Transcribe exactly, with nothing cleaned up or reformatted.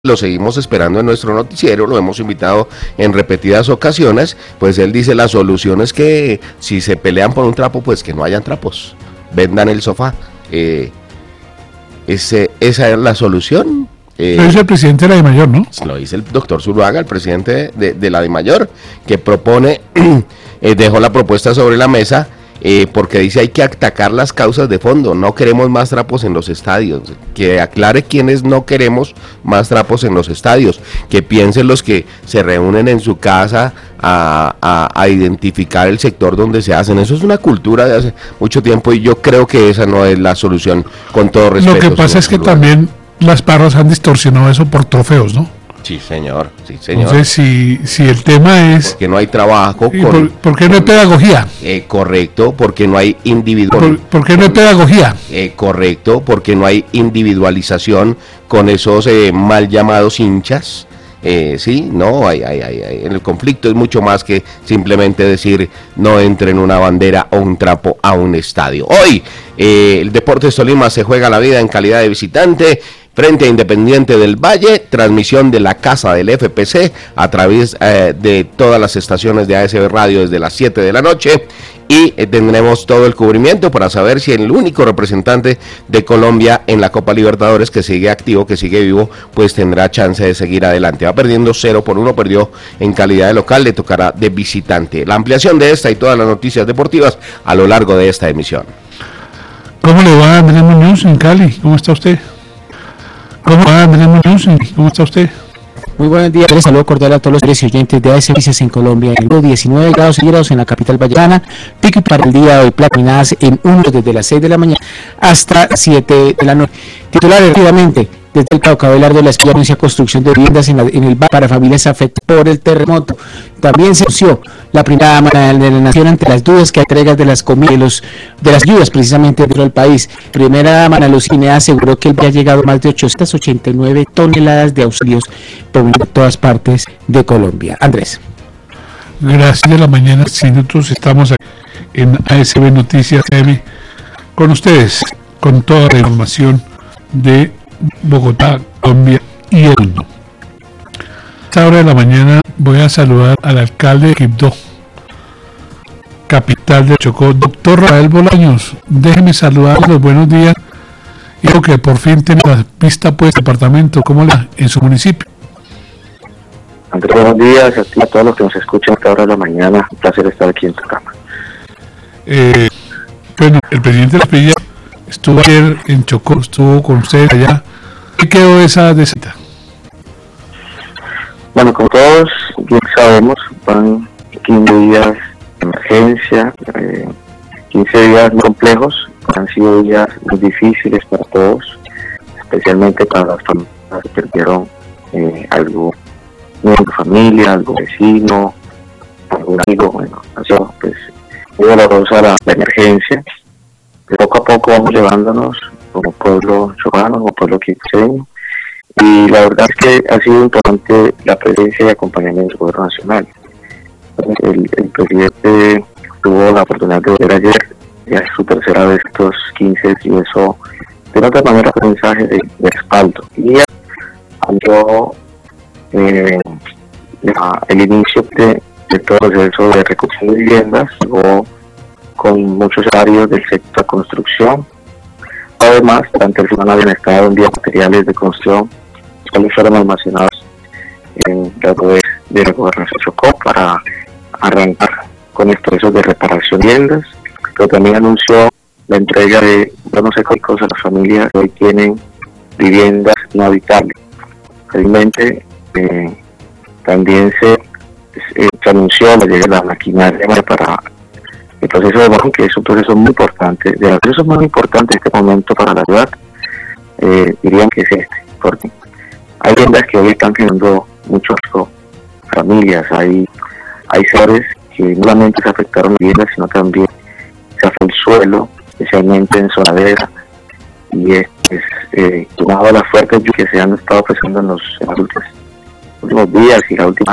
lo seguimos esperando en nuestro noticiero, lo hemos invitado en repetidas ocasiones, pues él dice la solución es que si se pelean por un trapo, pues que no hayan trapos, vendan el sofá, eh, ese, esa es la solución. Eh, lo dice el presidente de la DIMAYOR, ¿no? Lo dice el doctor Zuluaga, el presidente de, de la DIMAYOR, que propone, eh, dejó la propuesta sobre la mesa, Eh, porque dice hay que atacar las causas de fondo, no queremos más trapos en los estadios, que aclare quienes no queremos más trapos en los estadios, que piensen los que se reúnen en su casa a, a, a identificar el sector donde se hacen, eso es una cultura de hace mucho tiempo y yo creo que esa no es la solución, con todo respeto. Lo que pasa es que lugar. También las barras han distorsionado eso por trofeos, ¿no? Sí, señor, sí, señor. Entonces, si, si el tema es... Porque no hay trabajo... Con, por, ¿Por qué no hay pedagogía? Eh, correcto, porque no hay individual... ¿Por, ¿por qué no hay pedagogía? Eh, correcto, porque no hay individualización con esos eh, mal llamados hinchas. Eh, sí, no, hay, hay, hay, hay, el conflicto es mucho más que simplemente decir no entren una bandera o un trapo a un estadio. Hoy, eh, el Deportes Tolima se juega la vida en calidad de visitante frente a Independiente del Valle, transmisión de la casa del F P C a través eh, de todas las estaciones de A S B Radio desde las siete de la noche y eh, tendremos todo el cubrimiento para saber si el único representante de Colombia en la Copa Libertadores que sigue activo, que sigue vivo, pues tendrá chance de seguir adelante. Va perdiendo cero por uno, perdió en calidad de local, le tocará de visitante. La ampliación de esta y todas las noticias deportivas a lo largo de esta emisión. ¿Cómo le va Andrés Muñoz en Cali? ¿Cómo está usted? ¿Cómo va Andrés Muñoz? ¿Cómo está usted? Muy buenos días, les saludo cordial a todos los oyentes de A S Noticias en Colombia. En diecinueve grados centígrados en la capital vallecana, pico para el día de hoy, plaminadas en uno desde las seis de la mañana hasta siete de la noche. Titulares rápidamente. Desde el Cauca, Abelardo, la Espilla anuncia construcción de viviendas en, la, en el para familias afectadas por el terremoto. También se anunció la primera dama de la nación ante las dudas que entregas de las comidas, de, los, de las ayudas precisamente dentro del país. Primera dama Ana Lucía aseguró que había llegado más de ochocientas ochenta y nueve toneladas de auxilios por todas partes de Colombia. Andrés. Gracias de la mañana, nosotros estamos aquí en A S B Noticias M con ustedes, con toda la información de Bogotá, Colombia y el mundo. A esta hora de la mañana voy a saludar al alcalde de Quibdó, capital de Chocó, doctor Rafael Bolaños. Déjeme saludar, los buenos días. Y creo que por fin tiene la pista pues departamento, ¿cómo la en su municipio? Andrés, buenos días a ti, a todos los que nos escuchan a esta hora de la mañana. Un placer estar aquí en tu cama. Eh, bueno, el presidente de la Espilla estuvo ayer en Chocó, estuvo con ustedes allá. ¿Qué quedó de esa de cita? Bueno, como todos bien sabemos, van quince días de emergencia, eh, quince días muy complejos, han sido días muy difíciles para todos, especialmente para las familias que perdieron eh, algo, miembro de familia, algo vecino, algún amigo. Bueno, ha sido pues muy dolorosa la, la emergencia. Poco a poco vamos llevándonos como pueblo chocano, como pueblo quibdóseño, y la verdad es que ha sido importante la presencia y acompañamiento del gobierno nacional. El, el presidente tuvo la oportunidad de ver ayer, ya es su tercera vez estos quince, y eso de otra manera un mensaje de, de respaldo. Y ya cuando eh, la, el inicio de, de todo el proceso de reconstrucción de viviendas, luego con muchos áreas del sector construcción. Además, durante la semana habían estado enviando materiales de construcción, los cuales fueron almacenados en la web de la Gobernación de Chocó para arrancar con el proceso de reparación de viviendas, pero también anunció la entrega de, yo no sé qué cosas, a las familias que hoy tienen viviendas no habitables. Realmente eh, también se, se, se anunció la llegada de la maquinaria para el proceso de bajo, que es un proceso muy importante, de los procesos más importantes en este momento para la ciudad, eh, dirían que es este, porque hay viviendas que hoy están generando muchas familias, hay hay seres que no solamente se afectaron las viviendas, sino también se afectó el suelo, especialmente en Sonadera, y es, es eh, tomado las fuertes lluvias que se han estado presentando en los, en los últimos días y la última